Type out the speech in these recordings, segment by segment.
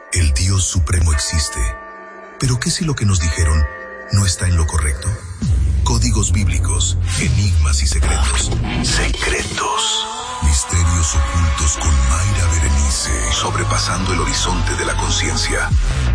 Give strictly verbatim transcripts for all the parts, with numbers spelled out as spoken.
El Dios Supremo existe. ¿Pero qué si lo que nos dijeron no está en lo correcto? Códigos bíblicos, enigmas y secretos. Secretos. Misterios ocultos con Mayra Berenice. Sobrepasando el horizonte de la conciencia.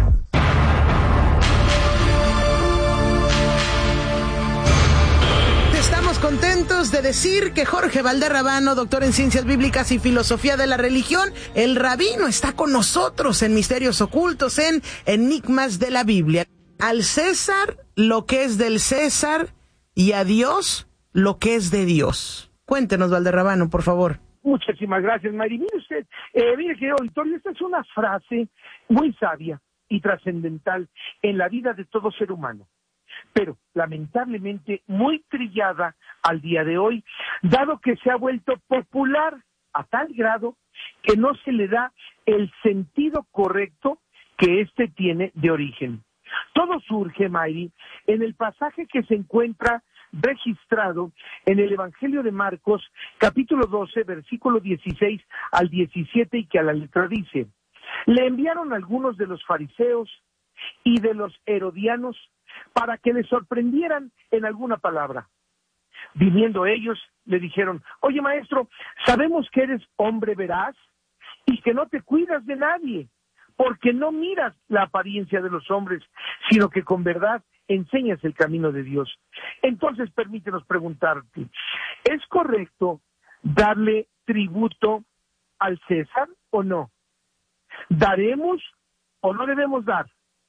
Estamos contentos de decir que Jorge Valderrabano, doctor en Ciencias Bíblicas y Filosofía de la Religión, el rabino, está con nosotros en Misterios Ocultos, en Enigmas de la Biblia. Al César lo que es del César y a Dios lo que es de Dios. Cuéntenos, Valderrabano, por favor. Muchísimas gracias, Mayri. Mire usted, eh, mire, querido auditorio, esta es una frase muy sabia y trascendental en la vida de todo ser humano, pero lamentablemente muy trillada al día de hoy, dado que se ha vuelto popular a tal grado que no se le da el sentido correcto que éste tiene de origen. Todo surge, Mayri, en el pasaje que se encuentra registrado en el Evangelio de Marcos, capítulo doce, versículo dieciséis al diecisiete, y que a la letra dice: le enviaron algunos de los fariseos y de los herodianos para que le sorprendieran en alguna palabra. Viniendo ellos, le dijeron: oye, maestro, sabemos que eres hombre veraz y que no te cuidas de nadie, porque no miras la apariencia de los hombres, sino que con verdad enseñas el camino de Dios. Entonces, permítenos preguntarte, ¿es correcto darle tributo al César o no? ¿Daremos o no debemos dar?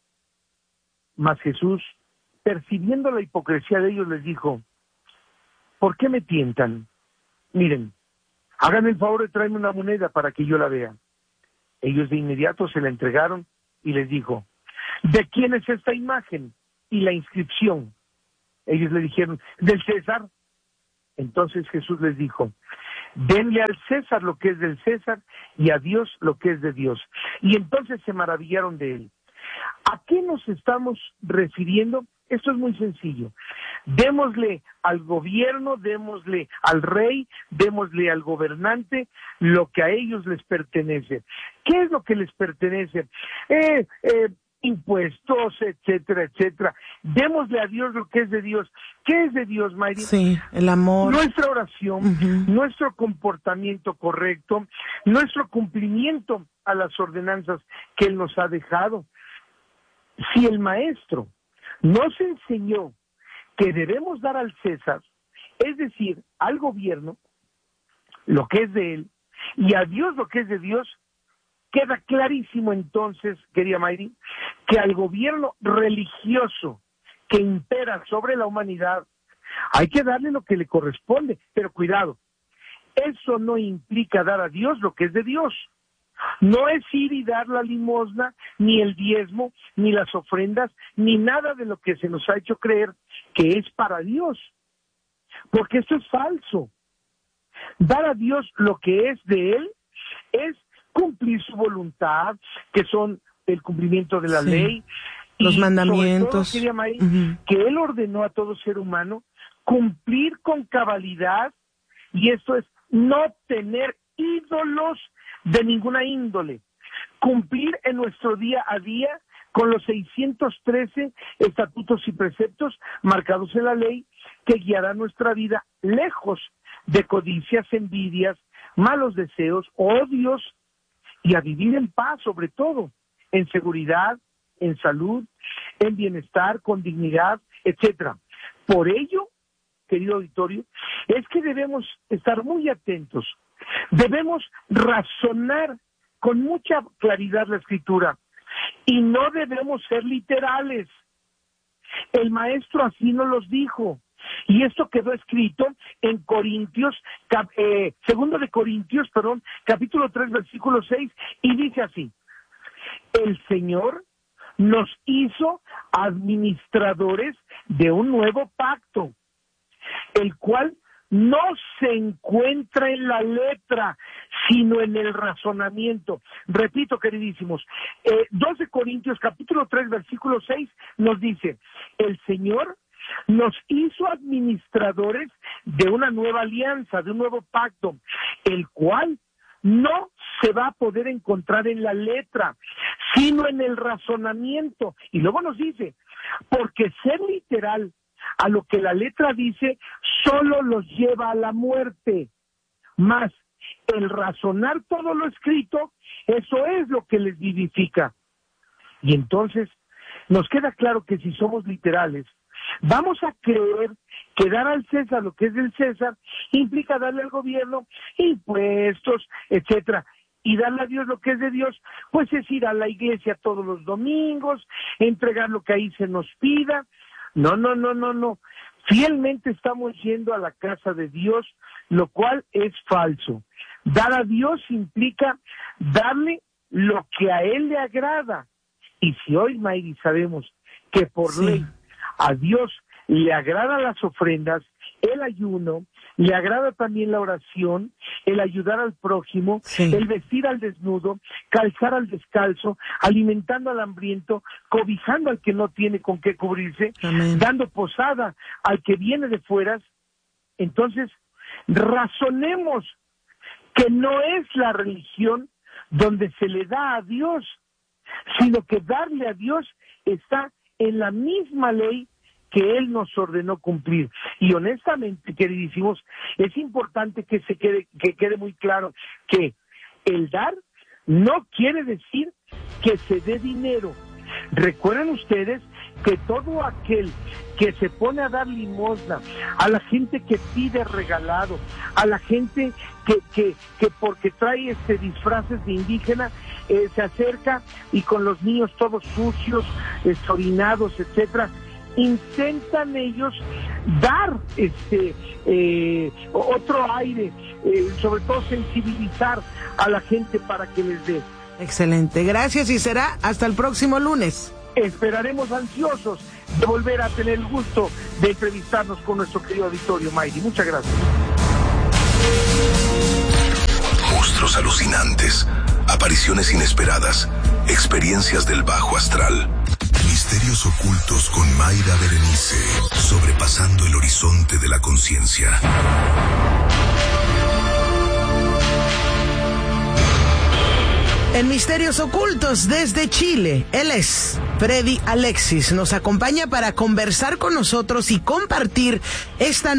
Mas Jesús, percibiendo la hipocresía de ellos, les dijo: ¿por qué me tientan? Miren, háganme el favor de traerme una moneda para que yo la vea. Ellos de inmediato se la entregaron y les dijo: ¿de quién es esta imagen y la inscripción? Ellos le dijeron: del César. Entonces Jesús les dijo: denle al César lo que es del César y a Dios lo que es de Dios. Y entonces se maravillaron de él. ¿A qué nos estamos refiriendo? Esto es muy sencillo. Démosle al gobierno, démosle al rey, démosle al gobernante lo que a ellos les pertenece. ¿Qué es lo que les pertenece? Eh, eh, impuestos, etcétera, etcétera. Démosle a Dios lo que es de Dios. ¿Qué es de Dios, Mayri? Sí, el amor. Nuestra oración, uh-huh. nuestro comportamiento correcto, nuestro cumplimiento a las ordenanzas que Él nos ha dejado. Si el maestro nos enseñó que debemos dar al César, es decir, al gobierno, lo que es de él, y a Dios lo que es de Dios, queda clarísimo entonces, querida Mayri, que al gobierno religioso que impera sobre la humanidad hay que darle lo que le corresponde, pero cuidado, eso no implica dar a Dios lo que es de Dios. No es ir y dar la limosna, ni el diezmo, ni las ofrendas, ni nada de lo que se nos ha hecho creer que es para Dios. Porque esto es falso. Dar a Dios lo que es de Él es cumplir su voluntad, que son el cumplimiento de la sí, ley. Los y mandamientos. Sobre todo, May, uh-huh. que Él ordenó a todo ser humano cumplir con cabalidad, y esto es no tener ídolos de ninguna índole, cumplir en nuestro día a día con los seiscientos trece estatutos y preceptos marcados en la ley que guiará nuestra vida lejos de codicias, envidias, malos deseos, odios, y a vivir en paz, sobre todo, en seguridad, en salud, en bienestar, con dignidad, etcétera. Por ello, querido auditorio, es que debemos estar muy atentos. Debemos razonar con mucha claridad la Escritura y no debemos ser literales. El maestro así nos los dijo, y esto quedó escrito en Corintios, cap, eh, segundo de Corintios, perdón, capítulo tres, versículo seis, y dice así: el Señor nos hizo administradores de un nuevo pacto, el cual no se encuentra en la letra, sino en el razonamiento. Repito, queridísimos, eh, dos de Corintios, capítulo tres, versículo seis, nos dice: el Señor nos hizo administradores de una nueva alianza, de un nuevo pacto, el cual no se va a poder encontrar en la letra, sino en el razonamiento. Y luego nos dice, porque ser literal a lo que la letra dice solo los lleva a la muerte, más el razonar todo lo escrito, eso es lo que les vivifica. Y entonces nos queda claro que si somos literales, vamos a creer que dar al César lo que es del César implica darle al gobierno impuestos, etcétera. Y darle a Dios lo que es de Dios, pues es ir a la iglesia todos los domingos, entregar lo que ahí se nos pida. No, no, no, no, no. Fielmente estamos yendo a la casa de Dios, lo cual es falso. Dar a Dios implica darle lo que a Él le agrada. Y si hoy, Mayri, sabemos que por sí. ley a Dios le agradan las ofrendas, el ayuno, le agrada también la oración, el ayudar al prójimo, sí. el vestir al desnudo, calzar al descalzo, alimentando al hambriento, cobijando al que no tiene con qué cubrirse, Amén. Dando posada al que viene de fuera. Entonces, razonemos que no es la religión donde se le da a Dios, sino que darle a Dios está en la misma ley que Él nos ordenó cumplir. Y honestamente, queridísimos, es importante que se quede, que quede muy claro que el dar no quiere decir que se dé dinero. Recuerden ustedes que todo aquel que se pone a dar limosna, a la gente que pide regalado, a la gente que, que, que porque trae este disfraces de indígena, eh, se acerca y con los niños todos sucios, orinados, etcétera, intentan ellos dar este eh, otro aire, eh, sobre todo sensibilizar a la gente para que les dé. Excelente, gracias y será hasta el próximo lunes. Esperaremos ansiosos de volver a tener el gusto de entrevistarnos con nuestro querido auditorio, Mayri. Muchas gracias. Monstruos alucinantes, apariciones inesperadas, experiencias del bajo astral. Misterios ocultos con Mayra Berenice, sobrepasando el horizonte de la conciencia. En Misterios Ocultos desde Chile, él es Freddy Alexis. Nos acompaña para conversar con nosotros y compartir esta